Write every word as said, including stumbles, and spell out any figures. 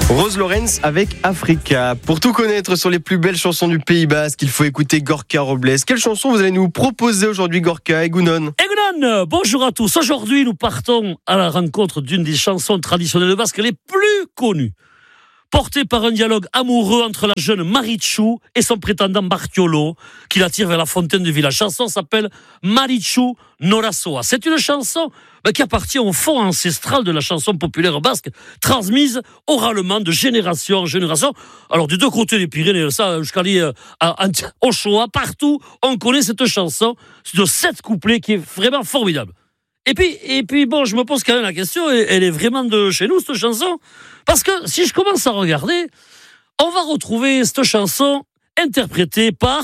Rose Lorenz avec Africa. Pour tout connaître sur les plus belles chansons du Pays Basque, il faut écouter Gorka Robles. Quelle chanson vous allez nous proposer aujourd'hui, Gorka et Gounon? Egunon, bonjour à tous. Aujourd'hui, nous partons à la rencontre d'une des chansons traditionnelles basques les plus connues. Portée par un dialogue amoureux entre la jeune Marichou et son prétendant Bartiolo, qui l'attire vers la fontaine du village. La chanson s'appelle Marichou Norasoa. C'est une chanson bah, qui appartient au fond ancestral de la chanson populaire basque, transmise oralement de génération en génération. Alors, des deux côtés des Pyrénées, ça, jusqu'à aller au Shoah, partout, on connaît cette chanson de sept couplets qui est vraiment formidable. Et puis, et puis, bon, je me pose quand même la question, elle est vraiment de chez nous, cette chanson? Parce que si je commence à regarder, on va retrouver cette chanson interprétée par